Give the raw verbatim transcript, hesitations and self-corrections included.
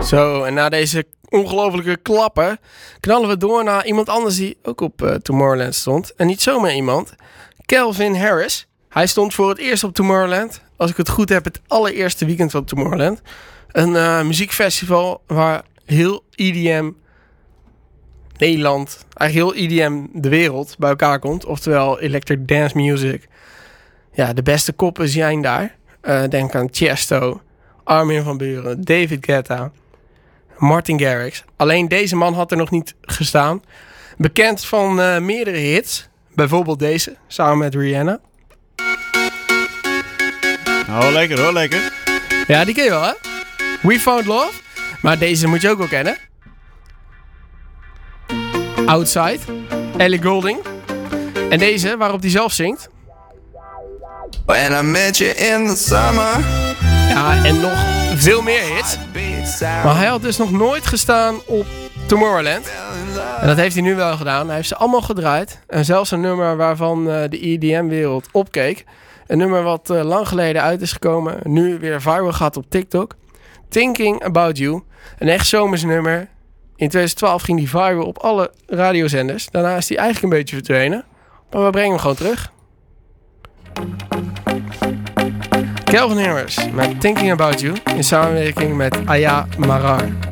Zo, en na deze ongelofelijke klappen knallen we door naar iemand anders die ook op uh, Tomorrowland stond. En niet zomaar iemand. Calvin Harris. Hij stond voor het eerst op Tomorrowland. Als ik het goed heb, het allereerste weekend van Tomorrowland. Een uh, muziekfestival waar heel E D M Nederland, eigenlijk heel E D M de wereld bij elkaar komt. Oftewel Electric Dance Music. Ja, de beste koppen zijn daar. Uh, denk aan Tiesto, Armin van Buuren, David Guetta, Martin Garrix. Alleen deze man had er nog niet gestaan. Bekend van uh, meerdere hits. Bijvoorbeeld deze, samen met Rihanna. Oh, lekker hoor, lekker. Ja, die ken je wel, hè? We Found Love. Maar deze moet je ook wel kennen. Outside. Ellie Goulding. En deze, waarop hij zelf zingt. When I met you in the summer. Ja, en nog veel meer hits. Maar hij had dus nog nooit gestaan op Tomorrowland. En dat heeft hij nu wel gedaan. Hij heeft ze allemaal gedraaid. En zelfs een nummer waarvan uh, de E D M-wereld opkeek. Een nummer wat uh, lang geleden uit is gekomen. Nu weer viral gaat op TikTok. Thinking About You. Een echt zomers nummer. In twintig twaalf ging die viral op alle radiozenders. Daarna is die eigenlijk een beetje verdwenen. Maar we brengen hem gewoon terug. Calvin Harris met Thinking About You. In samenwerking met Aya Marar.